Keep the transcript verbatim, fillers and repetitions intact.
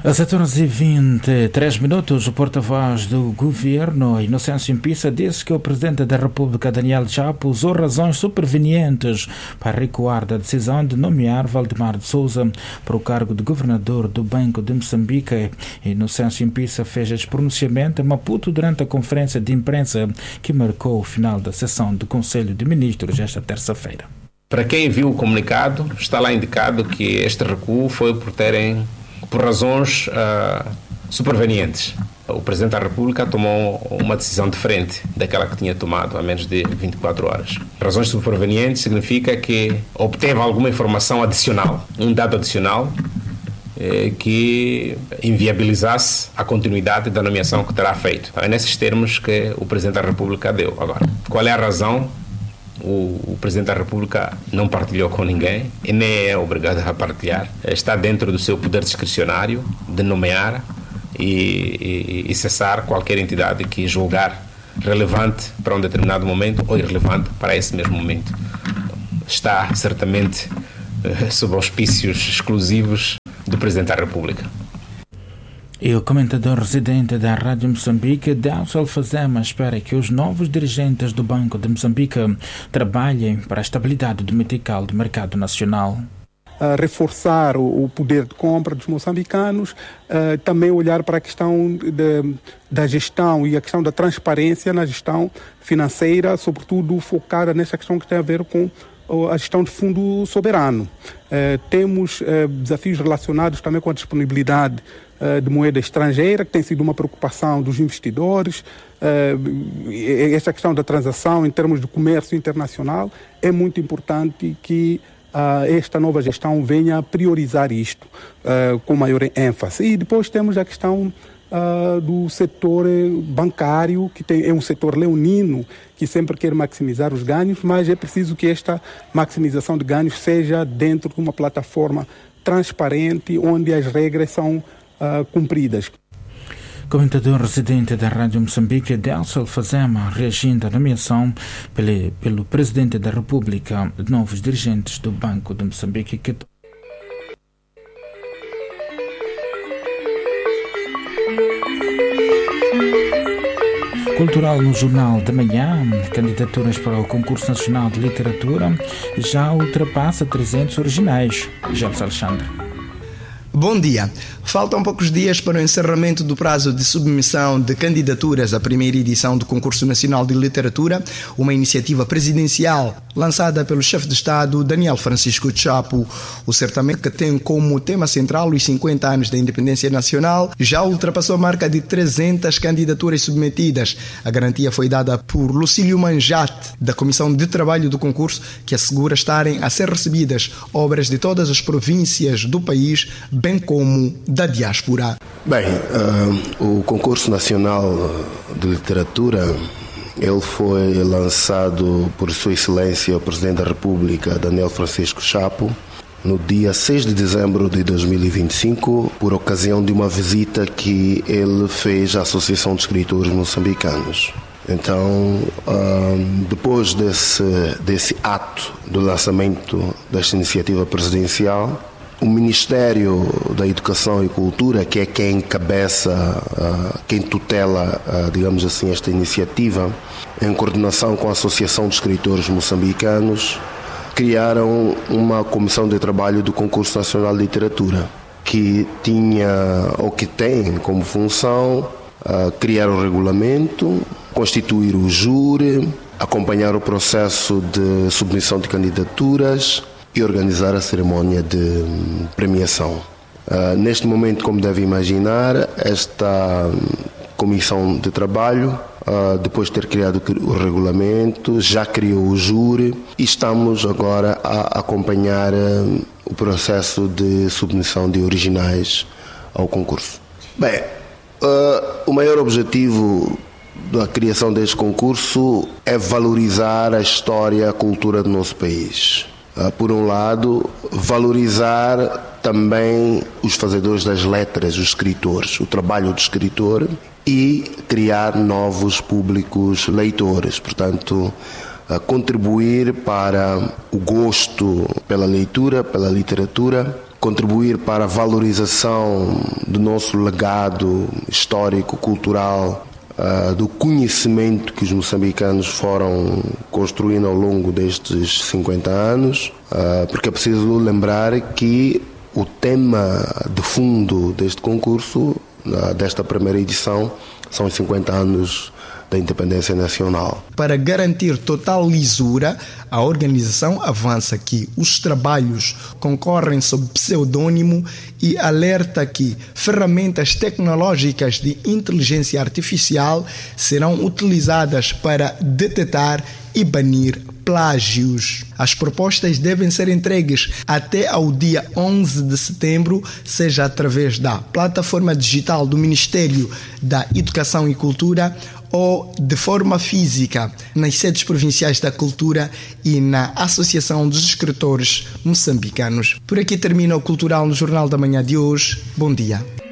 Às quatorze e vinte e três minutos, o porta-voz do governo, Inocêncio Mpissa, disse que o presidente da República, Daniel Chapo, usou razões supervenientes para recuar da decisão de nomear Valdemar de Souza para o cargo de governador do Banco de Moçambique. Inocêncio Mpissa fez este pronunciamento em Maputo durante a conferência de imprensa que marcou o final da sessão do Conselho de Ministros esta terça-feira. Para quem viu o comunicado, está lá indicado que este recuo foi por terem por razões uh, supervenientes. O Presidente da República tomou uma decisão diferente daquela que tinha tomado há menos de vinte e quatro horas. Razões supervenientes significa que obteve alguma informação adicional, um dado adicional, eh, que inviabilizasse a continuidade da nomeação que terá feito. É nesses termos que o Presidente da República deu. Agora, qual é a razão? O, o Presidente da República não partilhou com ninguém e nem é obrigado a partilhar. Está dentro do seu poder discricionário de nomear e, e, e cessar qualquer entidade que julgar relevante para um determinado momento ou irrelevante para esse mesmo momento. Está certamente uh, sob auspícios exclusivos do Presidente da República. E o comentador residente da Rádio Moçambique, Delcio Alfazema, espera que os novos dirigentes do Banco de Moçambique trabalhem para a estabilidade do metical do mercado nacional. Uh, reforçar o, o poder de compra dos moçambicanos, uh, também olhar para a questão de, da gestão e a questão da transparência na gestão financeira, sobretudo focada nessa questão que tem a ver com a gestão de fundo soberano. Uh, temos uh, desafios relacionados também com a disponibilidade uh, de moeda estrangeira, que tem sido uma preocupação dos investidores. Uh, esta questão da transação em termos de comércio internacional é muito importante que uh, esta nova gestão venha a priorizar isto uh, com maior ênfase. E depois temos a questão Uh, do setor bancário, que tem, é um setor leonino, que sempre quer maximizar os ganhos, mas é preciso que esta maximização de ganhos seja dentro de uma plataforma transparente, onde as regras são uh, cumpridas. Comentador residente da Rádio Moçambique, Delcio Alfazema, reagindo à nomeação pelo, pelo Presidente da República de novos dirigentes do Banco de Moçambique, que Cultural no Jornal da Manhã, candidaturas para o Concurso Nacional de Literatura já ultrapassa trezentos originais. James Alexandre. Bom dia. Faltam poucos dias para o encerramento do prazo de submissão de candidaturas à primeira edição do Concurso Nacional de Literatura, uma iniciativa presidencial lançada pelo chefe de Estado, Daniel Francisco Chapo. O certame, que tem como tema central os cinquenta anos da independência nacional, já ultrapassou a marca de trezentas candidaturas submetidas. A garantia foi dada por Lucílio Manjate, da Comissão de Trabalho do concurso, que assegura estarem a ser recebidas obras de todas as províncias do país, bem como da diáspora. Bem, uh, o Concurso Nacional de Literatura, ele foi lançado por Sua Excelência o Presidente da República, Daniel Francisco Chapo, no dia seis de dezembro de dois mil e vinte e cinco, por ocasião de uma visita que ele fez à Associação de Escritores Moçambicanos. Então, uh, depois desse, desse ato do lançamento desta iniciativa presidencial, o Ministério da Educação e Cultura, que é quem encabeça, uh, quem tutela, uh, digamos assim, esta iniciativa, em coordenação com a Associação de Escritores Moçambicanos, criaram uma comissão de trabalho do Concurso Nacional de Literatura, que tinha, ou que tem como função, uh, criar o regulamento, constituir o júri, acompanhar o processo de submissão de candidaturas e organizar a cerimónia de premiação. Uh, neste momento, como deve imaginar, esta comissão de trabalho, uh, depois de ter criado o regulamento, já criou o júri e estamos agora a acompanhar uh, o processo de submissão de originais ao concurso. Bem, uh, o maior objetivo da criação deste concurso é valorizar a história e a cultura do nosso país. Por um lado, valorizar também os fazedores das letras, os escritores, o trabalho do escritor, e criar novos públicos leitores. Portanto, contribuir para o gosto pela leitura, pela literatura, contribuir para a valorização do nosso legado histórico, cultural, uh, do conhecimento que os moçambicanos foram construindo ao longo destes cinquenta anos, uh, porque é preciso lembrar que o tema de fundo deste concurso, uh, desta primeira edição, são os cinquenta anos da independência nacional. Para garantir total lisura, a organização avança que os trabalhos concorrem sob pseudônimo e alerta que ferramentas tecnológicas de inteligência artificial serão utilizadas para detectar e banir plágios. As propostas devem ser entregues até ao dia onze de setembro, seja através da plataforma digital do Ministério da Educação e Cultura ou de forma física nas sedes provinciais da cultura e na Associação dos Escritores Moçambicanos. Por aqui termina o Cultural no Jornal da Manhã de hoje. Bom dia.